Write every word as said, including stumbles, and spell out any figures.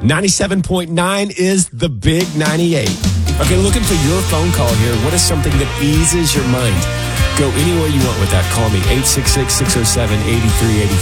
ninety-seven point nine is the Big ninety-eight. Okay, looking for your phone call here. What is something that eases your mind? Go anywhere you want with that. Call me, eight six six, six oh seven, eight three eight